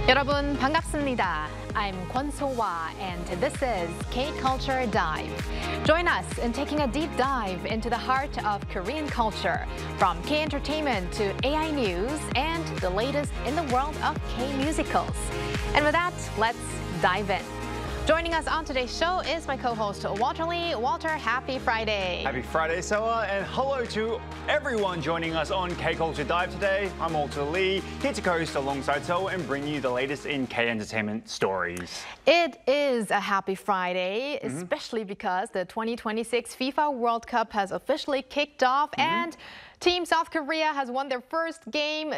여러분 반갑습니다. I'm Kwon So-hwa and this is K-Culture Dive. Join us in taking a deep dive into the heart of Korean culture, from K-entertainment to AI news and the latest in the world of K-musicals. And with that, let's dive in. Joining us on today's show is my co-host Walter Lee. Walter, happy Friday. Happy Friday, Soa, and hello to everyone joining us on K-Culture Dive today. I'm Walter Lee, here to co-host alongside Soa and bring you the latest in K-entertainment stories. It is a happy Friday, especially because the 2026 FIFA World Cup has officially kicked off and Team South Korea has won their first game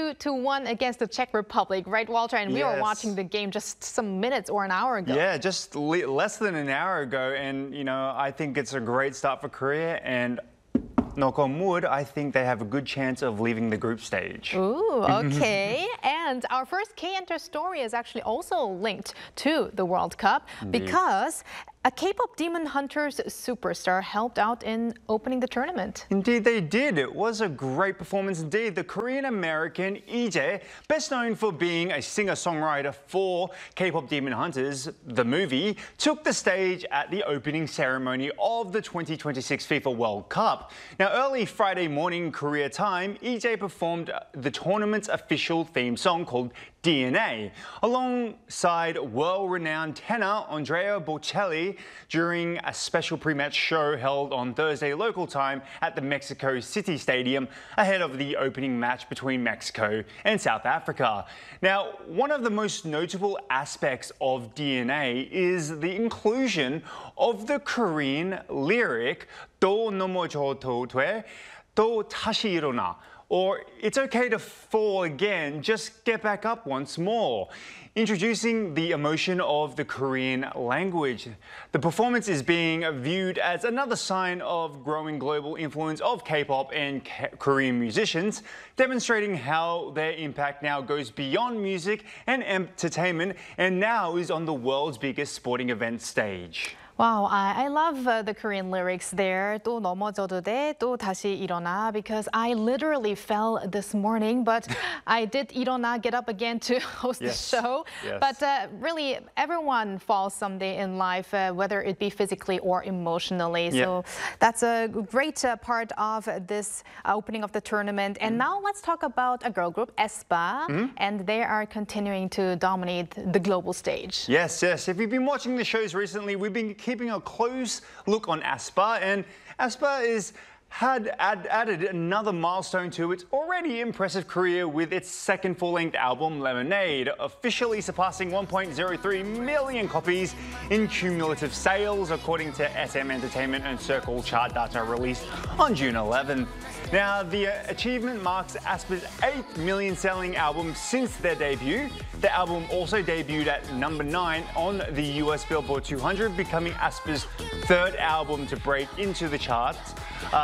2-1 against the Czech Republic, right, Walter? And we were watching the game just some minutes or an hour ago. Yeah, just less than an hour ago. And, you know, I think it's a great start for Korea. And knock on wood, I think they have a good chance of leaving the group stage. Ooh, okay. And our first K-Enter story is actually also linked to the World Cup because a K-pop Demon Hunters superstar helped out in opening the tournament. Indeed, they did. It was a great performance indeed. The Korean-American Lee Jae, best known for being a singer-songwriter for K-pop Demon Hunters, the movie, took the stage at the opening ceremony of the 2026 FIFA World Cup. Now, early Friday morning Korea time, Lee Jae performed the tournament's official theme song called DNA, alongside world-renowned tenor Andrea Bocelli during a special pre-match show held on Thursday local time at the Mexico City Stadium ahead of the opening match between Mexico and South Africa. Now, one of the most notable aspects of DNA is the inclusion of the Korean lyric 또 넘어져도 돼, 또 다시 일어나. Or, it's okay to fall again, just get back up once more. Introducing the emotion of the Korean language. The performance is being viewed as another sign of growing global influence of K-pop and Korean musicians, demonstrating how their impact now goes beyond music and entertainment and now is on the world's biggest sporting event stage. Wow, I love the Korean lyrics there. 또 넘어져도 돼, 또 다시 일어나, because I literally fell this morning, but I did 일어나, get up again to host the show. But really, everyone falls someday in life, whether it be physically or emotionally. So that's a great part of this opening of the tournament. And now let's talk about a girl group, aespa, and they are continuing to dominate the global stage. Yes. If you've been watching the shows recently, we've been keeping a close look on aespa, and aespa had added another milestone to its already impressive career with its second full-length album, Lemonade, officially surpassing 1.03 million copies in cumulative sales, according to SM Entertainment and Circle chart data released on June 11th. Now, the achievement marks aespa's 8th million-selling album since their debut. The album also debuted at number 9 on the US Billboard 200, becoming aespa's third album to break into the chart's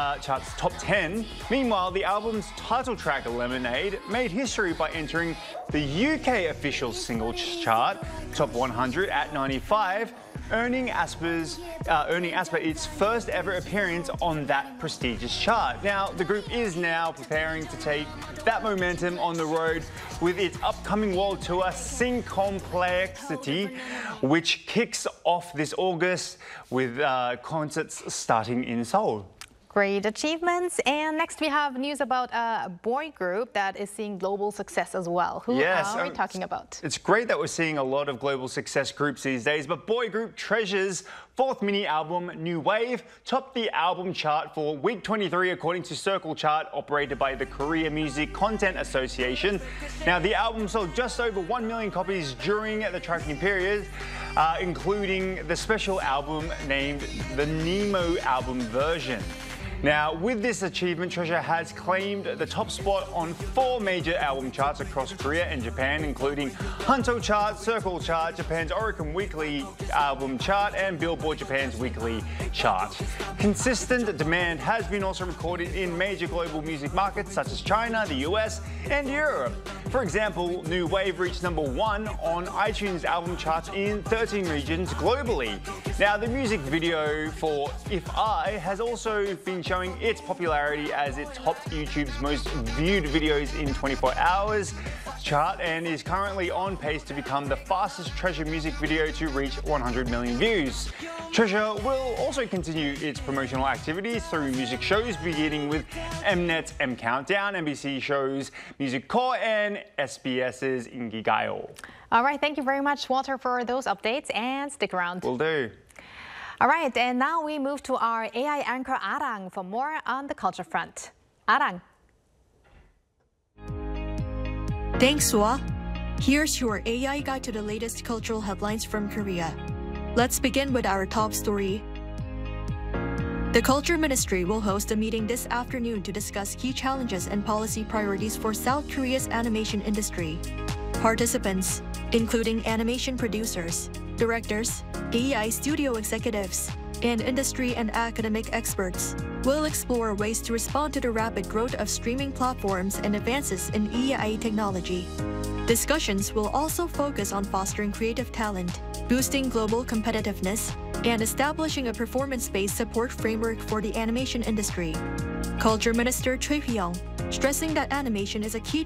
top 10. Meanwhile, the album's title track, Lemonade, made history by entering the UK official singles chart, top 100 at 95, earning aespa its first ever appearance on that prestigious chart. Now, the group is now preparing to take that momentum on the road with its upcoming world tour, Sing Complexity, which kicks off this August with concerts starting in Seoul. Great achievements. And next we have news about a boy group that is seeing global success as well. Who are we talking about? It's great that we're seeing a lot of global success groups these days, but boy group Treasure's fourth mini album, New Wave, topped the album chart for week 23 according to Circle Chart, operated by the Korea Music Content Association. Now, the album sold just over 1 million copies during the tracking period, including the special album named the Nemo album version. Now, with this achievement, Treasure has claimed the top spot on 4 major album charts across Korea and Japan, including Hanto Chart, Circle Chart, Japan's Oricon Weekly Album Chart, and Billboard Japan's Weekly Chart. Consistent demand has been also recorded in major global music markets such as China, the US, and Europe. For example, New Wave reached number 1 on iTunes album charts in 13 regions globally. Now, the music video for If I has also been showing its popularity as it topped YouTube's most viewed videos in 24 hours. chart and is currently on pace to become the fastest Treasure music video to reach 100 million views. Treasure will also continue its promotional activities through music shows, beginning with Mnet's M Countdown, NBC shows Music Core, and SBS's 인기가요. All right, thank you very much, Walter, for those updates, and stick around. Will do. All right, and now we move to our AI anchor Arang for more on the culture front. Arang. Thanks, Sua. Here's your AI guide to the latest cultural headlines from Korea. Let's begin with our top story. The Culture Ministry will host a meeting this afternoon to discuss key challenges and policy priorities for South Korea's animation industry. Participants, including animation producers, directors, AI studio executives, and industry and academic experts, will explore ways to respond to the rapid growth of streaming platforms and advances in AI technology. Discussions will also focus on fostering creative talent, boosting global competitiveness, and establishing a performance-based support framework for the animation industry. Culture Minister Choi Hee-young, stressing that animation is a key